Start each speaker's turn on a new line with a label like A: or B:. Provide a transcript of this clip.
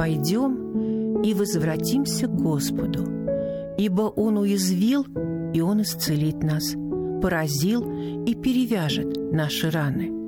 A: пойдем и возвратимся к Господу, ибо Он уязвил, и Он исцелит нас, поразил и перевяжет наши раны.